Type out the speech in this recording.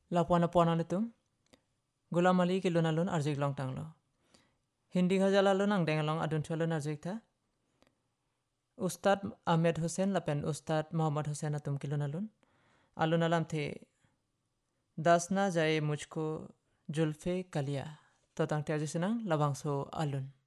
lapuana puana nitum Gulam Ali kilun alun arjik long tanglo Hindi khajal alun ang dengalong adun chalun arjik tha Ustad Ahmed Hussein lapen Ustad Muhammad Hussein atum kilun alun alam the dasna jaye mujhko जुल्फे कलिया तो तंग त्याजी सिनंग लबांगसो alun